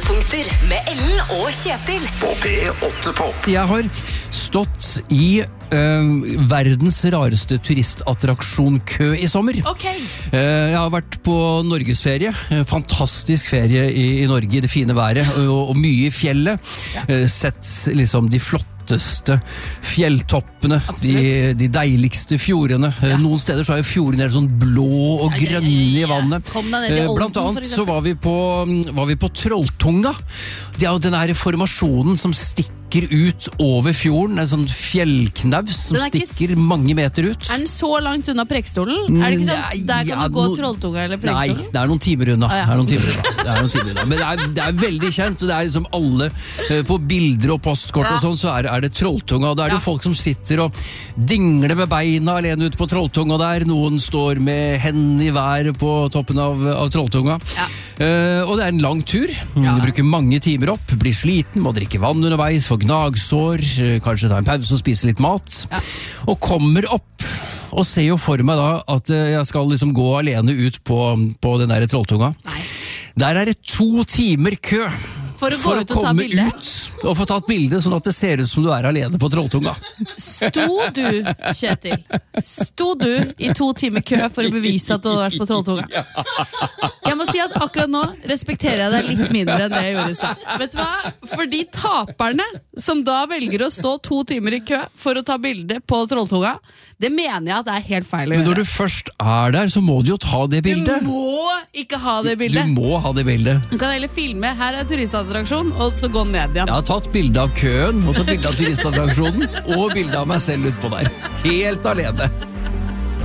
Høydepunkter med Ellen og Kjetil På P8 Pop. Jeg har stått i verdens rareste turistattraksjon-kø i sommer. Ok. Jeg har vært på Norgesferie. Fantastisk ferie i Norge, i det fine været, og mye i fjellet. Sett liksom de flotteste fjelltoppene, de deiligste fjordene. Noen steder så er jo fjordene sånn blå og grønne i vannet. Kom deg ned i Olden, Blant for annet eksempel. så var vi på Trolltunga. Det er jo den her formasjonen som stikker ut over fjorden, en sånn fjellknaus som Den er ikke stikker mange meter ut. Er den så langt unna Preikestolen? Er det ikke sånn, der kan du gå Trolltunga eller Nei, Preikestolen? det er noen timer unna. Ah, ja. Det er noen timer unna. Men det er veldig kjent, og det er liksom alle på bilder og postkort og sånn, så er det Trolltunga, og da er det jo folk som sitter og dingler med beina alene ute på Trolltunga der. Noen står med hendene i været på toppen av Trolltunga. Og det er en lang tur. Du bruker mange timer opp, blir sliten, må drikke vann underveis, få gnagsår, kanskje ta en pause og spise litt mat. Og kommer opp og ser jo for meg da at jeg skal liksom gå alene ut på den der Trolltunga. Der er det 2 timer kø For å gå ut og ta komme bilde? ut og få tatt bilde sånn at det ser ut som du er alene på Trolltunga. Sto du, Kjetil, i 2 timer kø for å bevise at du hadde vært på Trolltunga? Jeg må si at akkurat nå respekterer jeg deg litt mindre enn det jeg gjorde i stad. Vet du hva? For de taperne som da velger å stå 2 timer i kø for å ta bilde på Trolltunga, det mener jeg at det er helt feil å Men når gjøre. du først er der, så må du jo ta det bildet. Du må ikke ha det Du bildet. må ha det bildet. Du kan heller filme, her er turistattraksjon, og så gå ned igjen. Jeg har tatt bilde av køen, og tatt bilde av turistattraksjonen, og bilde av meg selv utpå der. Helt alene.